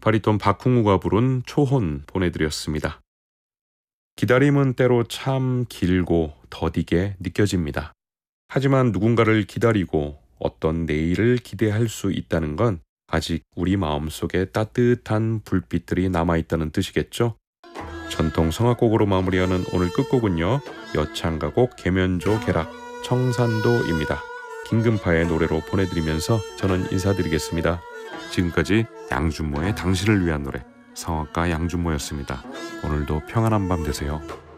바리톤 박흥우가 부른 초혼 보내드렸습니다. 기다림은 때로 참 길고 더디게 느껴집니다. 하지만 누군가를 기다리고 어떤 내일을 기대할 수 있다는 건 아직 우리 마음속에 따뜻한 불빛들이 남아있다는 뜻이겠죠? 전통 성악곡으로 마무리하는 오늘 끝곡은요. 여창가곡 계면조 개락 청산도입니다. 김금파의 노래로 보내드리면서 저는 인사드리겠습니다. 지금까지 양준모의 당신을 위한 노래 성악가 양준모였습니다. 오늘도 평안한 밤 되세요.